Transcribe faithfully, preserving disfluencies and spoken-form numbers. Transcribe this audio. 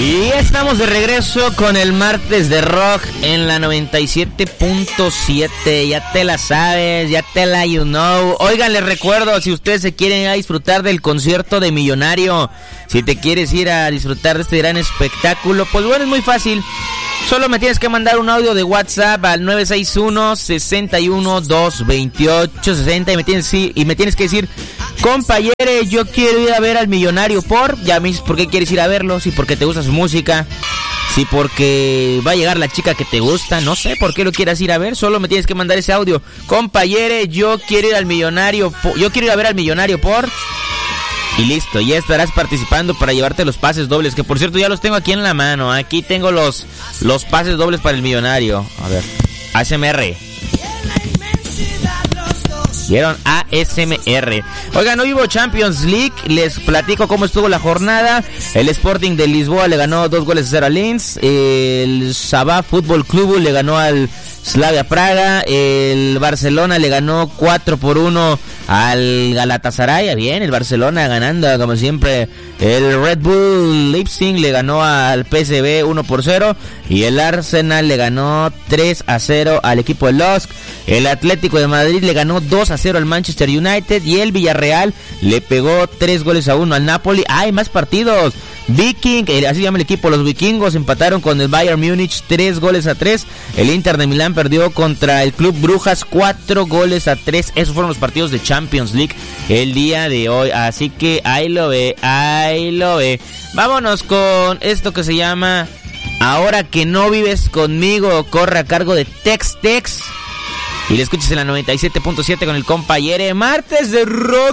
Y estamos de regreso con el martes de rock en la noventa y siete punto siete. Ya te la sabes, ya te la you know. Oigan, les recuerdo, si ustedes se quieren ir a disfrutar del concierto de Millonario, si te quieres ir a disfrutar de este gran espectáculo, pues bueno, es muy fácil. Solo me tienes que mandar un audio de WhatsApp al nueve seis uno, seis uno, dos dos ocho, seis cero y me tienes, y me tienes que decir: compañero, yo quiero ir a ver al Millonario por... Ya me dices por qué quieres ir a verlo, si porque te gusta su música, si porque va a llegar la chica que te gusta, no sé por qué lo quieras ir a ver. Solo me tienes que mandar ese audio: compañero, yo quiero ir al Millonario, por... yo quiero ir a ver al Millonario por... Y listo, ya estarás participando para llevarte los pases dobles, que por cierto ya los tengo aquí en la mano. Aquí tengo los, los pases dobles para el Millonario. A ver, A S M R. ¿Vieron? A S M R. Oigan, hoy hubo Champions League. Les platico cómo estuvo la jornada. El Sporting de Lisboa le ganó dos goles a cero a Linz. El Sabah Fútbol Club le ganó al Slavia Praga. El Barcelona le ganó cuatro por uno al Galatasaray. Bien, el Barcelona ganando como siempre. El Red Bull Leipzig le ganó al P S V uno por cero. Y el Arsenal le ganó tres a cero al equipo de L O S C. El Atlético de Madrid le ganó dos a cero al Manchester United. Y el Villarreal le pegó tres goles a uno al Napoli. ¡Hay más partidos! Viking, así se llama el equipo, los vikingos empataron con el Bayern Múnich tres goles a tres. El Inter de Milán perdió contra el Club Brujas cuatro goles a tres. Esos fueron los partidos de Champions League el día de hoy. Así que ahí lo ve, ahí lo ve. Vámonos con esto que se llama Ahora que no vives conmigo. Corre a cargo de Tex Tex. Y le escuchas en la noventa y siete punto siete con el compañero. Martes de rock.